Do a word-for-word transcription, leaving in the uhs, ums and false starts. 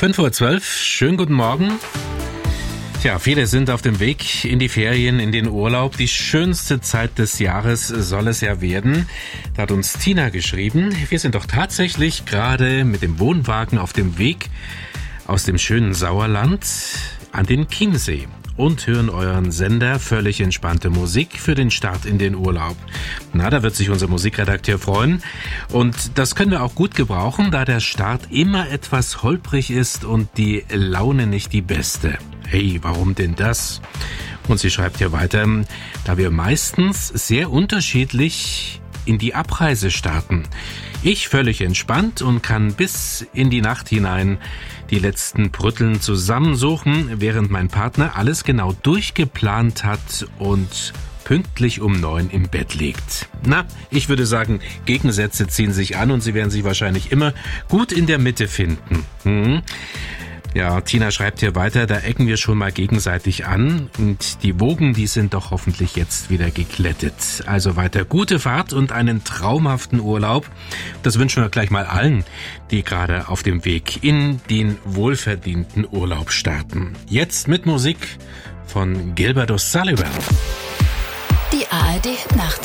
fünf Uhr zwölf, schönen guten Morgen. Tja, viele sind auf dem Weg in die Ferien, in den Urlaub. Die schönste Zeit des Jahres soll es ja werden. Da hat uns Tina geschrieben, wir sind doch tatsächlich gerade mit dem Wohnwagen auf dem Weg aus dem schönen Sauerland an den Chiemsee und hören euren Sender völlig entspannte Musik für den Start in den Urlaub. Na, da wird sich unser Musikredakteur freuen. Und das können wir auch gut gebrauchen, da der Start immer etwas holprig ist und die Laune nicht die beste. Hey, warum denn das? Und sie schreibt hier weiter, da wir meistens sehr unterschiedlich in die Abreise starten. Ich völlig entspannt und kann bis in die Nacht hinein die letzten Brütteln zusammensuchen, während mein Partner alles genau durchgeplant hat und pünktlich um neun im Bett liegt. Na, ich würde sagen, Gegensätze ziehen sich an und sie werden sich wahrscheinlich immer gut in der Mitte finden. Hm? Ja, Tina schreibt hier weiter, da ecken wir schon mal gegenseitig an und die Wogen, die sind doch hoffentlich jetzt wieder geglättet. Also weiter gute Fahrt und einen traumhaften Urlaub. Das wünschen wir gleich mal allen, die gerade auf dem Weg in den wohlverdienten Urlaub starten. Jetzt mit Musik von Gilbert O'Sullivan. Die A R D Hit Nacht.